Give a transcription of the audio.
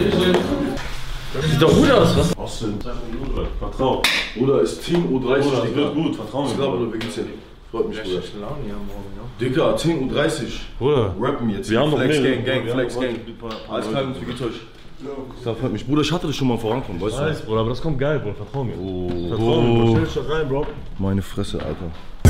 Das sieht doch gut aus, was? Austin, vertrau. Bruder, ist Team U30. Bruder, das wird gut, vertrau mir. Ich glaube, du geht's hin. Freut mich, Bruder. Ja. Dicker, 10:30 Uhr. Bruder. Rappen jetzt. Wir haben noch Flex mehr. Gang, Flex Gang. Alles klar, wie geht's euch? Das freut mich. Bruder, ich hatte das schon mal vorankommen, weißt du? Bruder, aber das kommt geil, Bruder, vertrau mir. Oh. Vertrau mir, Bruder. Stell dich doch rein, Bro. Meine Fresse, Alter.